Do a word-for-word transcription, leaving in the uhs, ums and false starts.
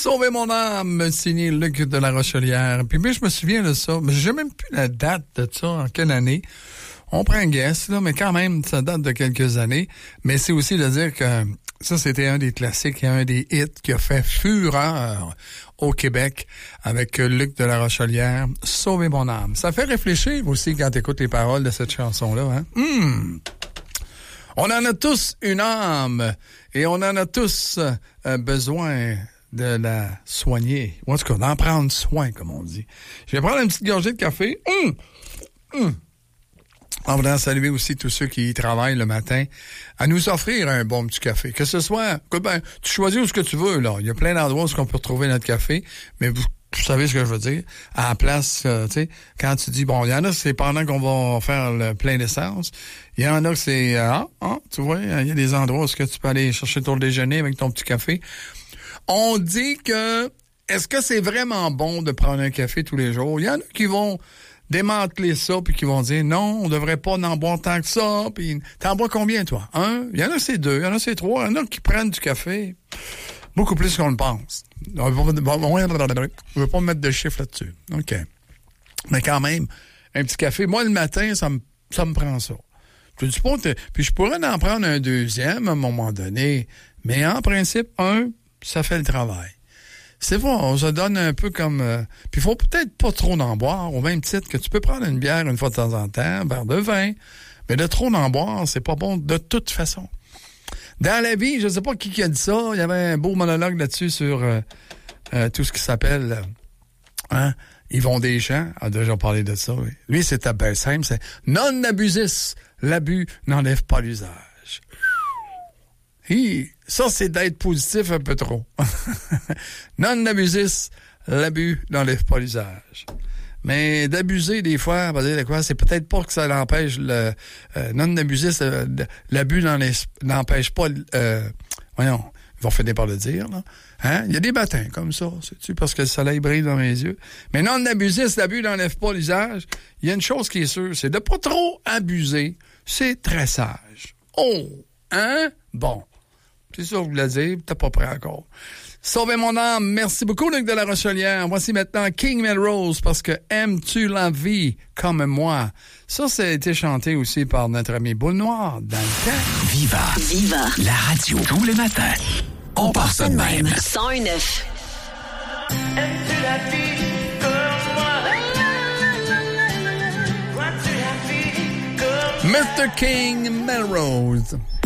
Sauver mon âme, signé Luc de la Rochelière. Puis moi, je me souviens de ça, mais j'ai même plus la date de ça, en quelle année. On prend un guess, là, mais quand même, ça date de quelques années. Mais c'est aussi de dire que ça, c'était un des classiques et un des hits qui a fait fureur au Québec avec Luc de la Rochelière, Sauver mon âme. Ça fait réfléchir aussi quand tu écoutes les paroles de cette chanson-là. Hein? Mmh. On en a tous une âme et on en a tous euh, besoin de la soigner. Ou en tout cas, d'en prendre soin, comme on dit. Je vais prendre une petite gorgée de café. Mmh. Mmh. En voulant saluer aussi tous ceux qui y travaillent le matin à nous offrir un bon petit café. Que ce soit, que ben, tu choisis où ce que tu veux, là. Il y a plein d'endroits où on peut retrouver notre café, mais vous, vous savez ce que je veux dire. À la place, euh, tu sais, quand tu dis, bon, il y en a, c'est pendant qu'on va faire le plein d'essence. Il y en a que c'est, ah, ah, tu vois, il y a des endroits où ce que tu peux aller chercher ton déjeuner avec ton petit café. On dit que, est-ce que c'est vraiment bon de prendre un café tous les jours? Il y en a qui vont démanteler ça, puis qui vont dire, non, on devrait pas en boire tant que ça, puis t'en bois combien, toi? Un? Il y en a, c'est deux, il y en a, c'est trois, il y en a qui prennent du café beaucoup plus qu'on le pense. On ne veut pas mettre de chiffres là-dessus. OK. Mais quand même, un petit café, moi, le matin, ça me, ça me prend ça. Je dis pas, puis je pourrais en prendre un deuxième à un moment donné, mais en principe, un, ça fait le travail. C'est vrai, on se donne un peu comme... Euh, puis il faut peut-être pas trop en boire, au même titre que tu peux prendre une bière une fois de temps en temps, un verre de vin, mais de trop en boire, c'est pas bon de toute façon. Dans la vie, je sais pas qui, qui a dit ça, il y avait un beau monologue là-dessus sur euh, euh, tout ce qui s'appelle... Euh, hein, Yvon Deschamps a déjà parlé de ça. Oui. Lui, c'est bien simple, c'est « Non abusis, l'abus n'enlève pas l'usage ». Hi, ça, c'est d'être positif un peu trop. Non abusis, l'abus n'enlève pas l'usage. Mais d'abuser, des fois, on va dire quoi, c'est peut-être pas que ça l'empêche le... Euh, non abusis, euh, l'abus n'empêche pas... Euh, voyons, ils vont finir par le dire, là. Hein? Il y a des matins comme ça, sais-tu, parce que le soleil brille dans mes yeux. Mais non abusis, l'abus n'enlève pas l'usage. Il y a une chose qui est sûre, c'est de pas trop abuser. C'est très sage. Oh! Hein? Bon. C'est ça que je voulais dire, t'es pas prêt encore. Sauvez mon âme, merci beaucoup Luc de la Rochelière. Voici maintenant King Melrose, parce que aimes-tu la vie comme moi? Ça, ça a été chanté aussi par notre ami Boule Noire dans le temps. Viva, Viva, la radio tous les matins. On part ça de même. cent un neuf. Aimes-tu la vie comme moi? Vois-tu la vie comme mister King Melrose.